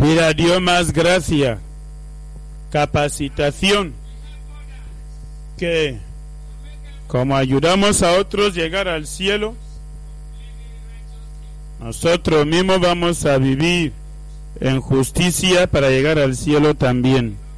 pedir a Dios más gracia, capacitación, que como ayudamos a otros llegar al cielo, nosotros mismos vamos a vivir en justicia para llegar al cielo también.